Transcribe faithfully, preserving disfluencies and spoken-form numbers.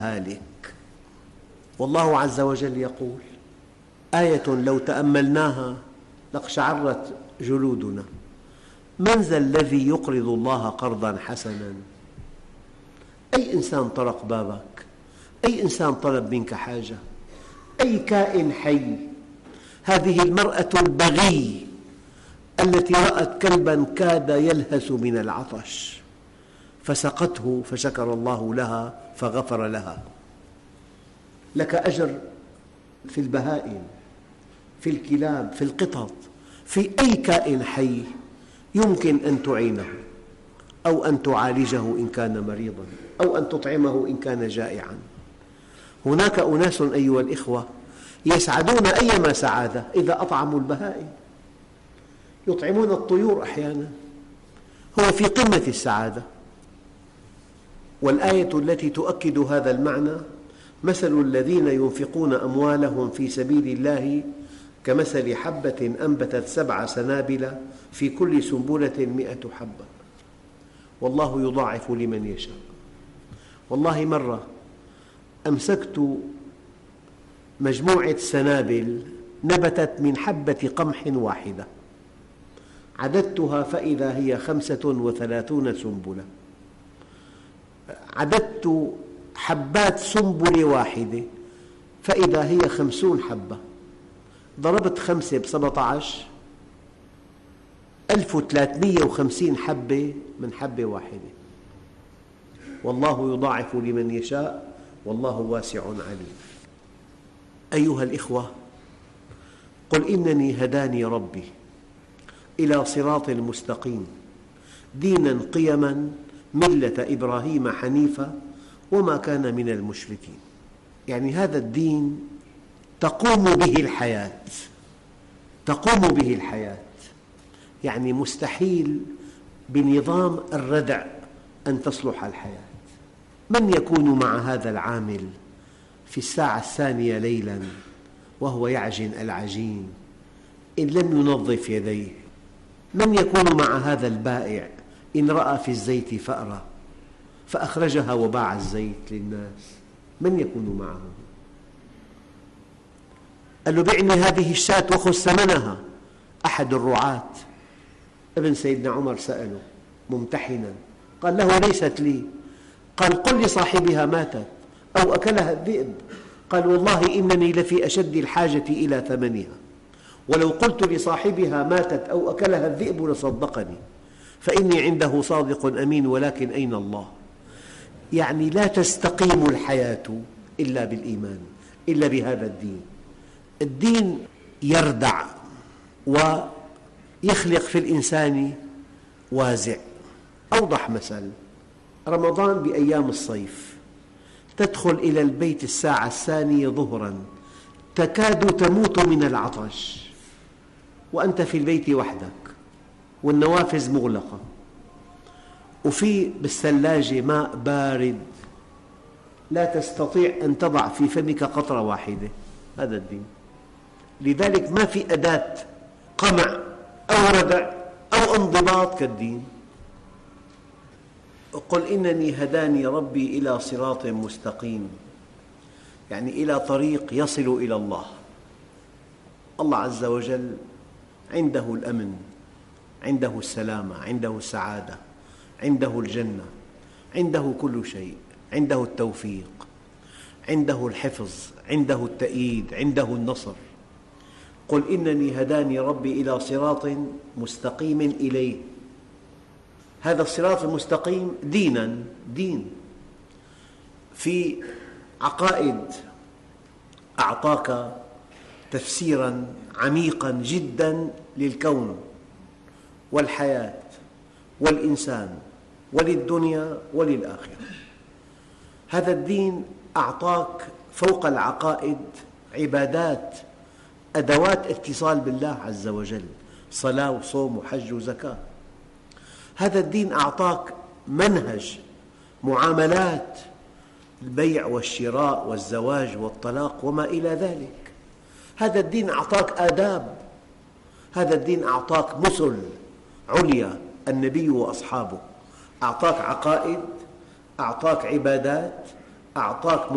هالك. والله عز وجل يقول: آية لو تأملناها لاقشعرت جلودنا. من ذا الذي يقرض الله قرضا حسنا؟ أي إنسان طرق بابك، أي إنسان طلب منك حاجة، أي كائن حي. هذه المرأة البغي التي رأت كلبا كاد يلهث من العطش فسقته فشكر الله لها فغفر لها. لك أجر في البهائم، في الكلاب، في القطط، في أي كائن حي يمكن أن تعينه أو أن تعالجه إن كان مريضا أو أن تطعمه إن كان جائعا. هناك أناس أيها الإخوة يسعدون أيما سعادة إذا أطعموا البهائم، يطعمون الطيور أحيانا، هو في قمة السعادة. والآية التي تؤكد هذا المعنى: مثل الذين ينفقون أموالهم في سبيل الله كمثل حبة أنبتت سبع سنابل في كل سنبلة مئة حبة والله يضاعف لمن يشاء. والله مرة أمسكت مجموعة سنابل نبتت من حبة قمح واحدة، عددتها فإذا هي خمسة وثلاثون سنبلة. عددت حبات سنبلة واحدة فإذا هي خمسون حبة، ضربت خمسة بسبعة عشر، ألف وثلاثمئة وخمسين حبة من حبة واحدة. والله يضاعف لمن يشاء والله واسع عليم. أيها الإخوة، قل إنني هداني ربي إلى صراط مستقيم دينا قيما ملة إبراهيم حنيفا وما كان من المشركين. يعني هذا الدين تقوم به الحياة، تقوم به الحياة. يعني مستحيل بنظام الردع أن تصلح الحياة. من يكون مع هذا العامل في الساعة الثانية ليلا وهو يعجن العجين إن لم ينظف يديه؟ من يكون مع هذا البائع إن رأى في الزيت فأرة فأخرجها وباع الزيت للناس؟ من يكون معه؟ قال له: بعني هذه الشاة وخذ ثمنها. أحد الرعاة ابن سيدنا عمر سأله ممتحنا، قال له: ليست لي. قال: قل لصاحبها ماتت أو أكلها الذئب. قال: والله إنني لفي أشد الحاجة إلى ثمنها، ولو قلت لصاحبها ماتت أو أكلها الذئب لصدقني، فإني عنده صادق أمين، ولكن أين الله؟ يعني لا تستقيم الحياة إلا بالإيمان، إلا بهذا الدين. الدين يردع ويخلق في الإنسان وازع. أوضح مثل: رمضان بأيام الصيف، تدخل إلى البيت الساعة الثانية ظهرا تكاد تموت من العطش وأنت في البيت وحدك والنوافذ مغلقة وفي بالثلاجة ماء بارد لا تستطيع أن تضع في فمك قطرة واحدة. هذا الدين. لذلك ما في أداة قمع أو ردع أو انضباط كالدين. قل إنني هداني ربي إلى صراط مستقيم، يعني إلى طريق يصل إلى الله. الله عز وجل عنده الأمن، عنده السلامة، عنده السعادة، عنده الجنة، عنده كل شيء، عنده التوفيق، عنده الحفظ، عنده التأييد، عنده النصر. قل إنني هداني ربي إلى صراط مستقيم إليه. هذا الصراط المستقيم دينا، دين في عقائد أعطاك تفسيرا عميقا جدا للكون والحياة والإنسان وللدنيا وللآخرة. هذا الدين أعطاك فوق العقائد عبادات، أدوات اتصال بالله عز وجل، صلاة وصوم وحج وزكاة. هذا الدين أعطاك منهج معاملات، البيع والشراء والزواج والطلاق وما إلى ذلك. هذا الدين أعطاك آداب. هذا الدين أعطاك مثل عليا، النبي وأصحابه. أعطاك عقائد، أعطاك عبادات، أعطاك